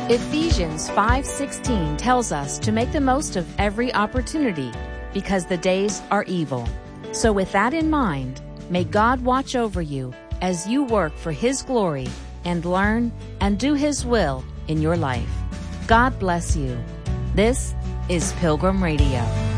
Ephesians 5:16 tells us to make the most of every opportunity because the days are evil. So with that in mind, may God watch over you as you work for His glory and learn and do His will in your life. God bless you. This is Pilgrim Radio.